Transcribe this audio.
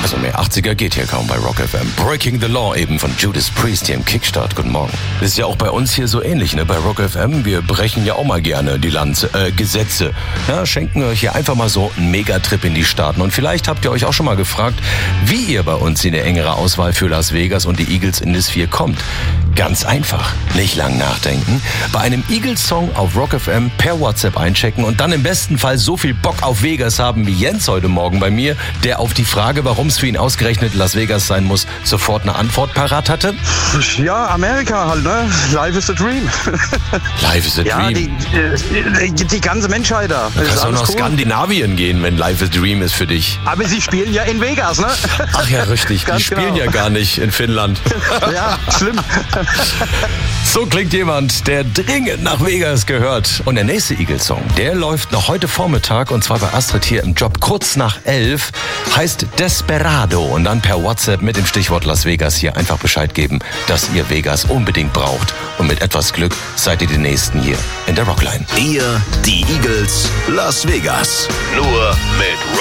Also mehr 80er geht hier kaum bei Rock FM. Breaking the Law eben von Judas Priest hier im Kickstart. Guten Morgen. Ist ja auch bei uns hier so ähnlich, ne? Bei Rock FM, wir brechen ja auch mal gerne die Gesetze. Ja, schenken euch hier einfach mal so einen Megatrip in die Staaten. Und vielleicht habt ihr euch auch schon mal gefragt, wie ihr bei uns in eine engere Auswahl für Las Vegas und die Eagles in das 4 kommt. Ganz einfach. Nicht lang nachdenken. Bei einem Eagles-Song auf Rock FM per WhatsApp einchecken und dann im besten Fall so viel Bock auf Vegas haben wie Jens heute Morgen bei mir, der auf die Frage, warum es für ihn ausgerechnet Las Vegas sein muss, sofort eine Antwort parat hatte. Ja, Amerika halt, ne? Life is a dream. Life is a dream. Ja, die ganze Menschheit da. Du kannst auch nach Skandinavien gehen, wenn Life is a dream ist für dich. Aber sie spielen ja in Vegas, ne? Ach ja, richtig. Die spielen ja gar nicht in Finnland. Ja, schlimm. So klingt jemand, der dringend nach Vegas gehört. Und der nächste Eagles-Song, der läuft noch heute Vormittag und zwar bei Astrid hier im Job kurz nach 11, heißt Desperado und dann per WhatsApp mit dem Stichwort Las Vegas hier einfach Bescheid geben, dass ihr Vegas unbedingt braucht. Und mit etwas Glück seid ihr die Nächsten hier in der Rockline. Ihr, die Eagles, Las Vegas. Nur mit